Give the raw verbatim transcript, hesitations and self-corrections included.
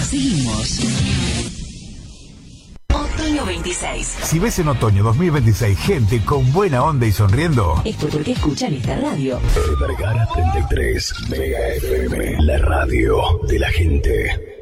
Seguimos. Otoño veintiséis. Si ves en otoño dos mil veintiséis gente con buena onda y sonriendo, es porque escuchan esta radio. Vergara treinta y tres, Mega F M, la radio de la gente.